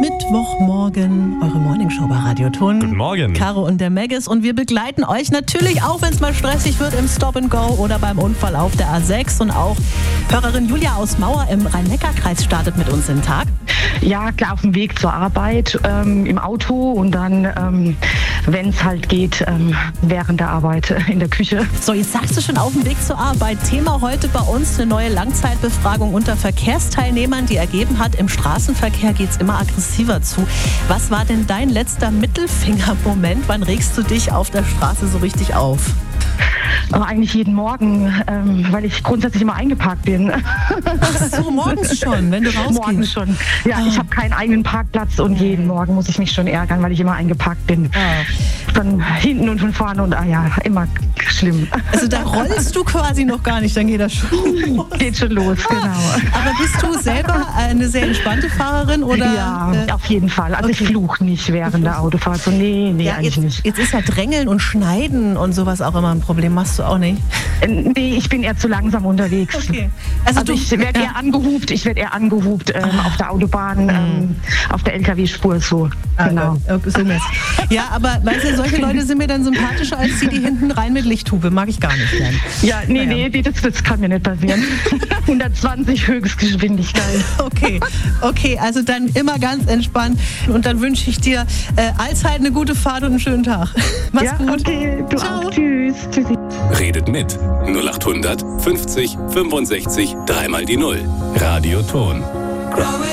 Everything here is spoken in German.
Mittwochmorgen, eure Morningshow bei Radio Ton. Guten Morgen. Caro und der Maggis, und wir begleiten euch natürlich auch, wenn es mal stressig wird im Stop and Go oder beim Unfall auf der A6. Und auch Hörerin Julia aus Mauer im Rhein-Neckar-Kreis startet mit uns den Tag. Ja, klar, auf dem Weg zur Arbeit, im Auto und dann, wenn es halt geht, während der Arbeit in der Küche. So, jetzt sagst du schon auf dem Weg zur Arbeit. Thema heute bei uns eine neue Langzeitbefragung unter Verkehrsteilnehmern, die ergeben hat, im Straßenverkehr geht es immer aggressiver zu. Was war denn dein letzter Mittelfinger-Moment? Wann regst du dich auf der Straße so richtig auf? Aber eigentlich jeden Morgen, weil ich grundsätzlich immer eingeparkt bin. Ach so, morgens schon, wenn du rausgehst? Morgens schon. Ja, ich habe keinen eigenen Parkplatz und jeden Morgen muss ich mich schon ärgern, weil ich immer eingeparkt bin. Von hinten und von vorne und immer schlimm. Also da rollst du quasi noch gar nicht, dann geht das schon los. Geht schon los, genau. Aber bist du selber eine sehr entspannte Fahrerin? Oder? Ja, auf jeden Fall. Also ich fluche nicht während der Autofahrt. So, nee, ja, eigentlich nicht. Jetzt ist ja Drängeln und Schneiden und sowas auch immer ein Problem. Machst du auch nicht? Nee, ich bin eher zu langsam unterwegs. Okay. Also ich werde eher angehupt. Auf der Autobahn, auf der LKW-Spur so. Genau. So ja, aber weißt du, solche Leute sind mir dann sympathischer als die hinten rein mit Lichthupe. Mag ich gar nicht gern. Ja, nee, das kann mir nicht passieren. 120 Höchstgeschwindigkeit. Okay, also dann immer ganz entspannt. Und dann wünsche ich dir allzeit eine gute Fahrt und einen schönen Tag. Mach's gut. Okay, du Ciao. auch. Tschüss. Tschüssi. Redet mit 0800 50 65 3 mal die 0. Radio Ton.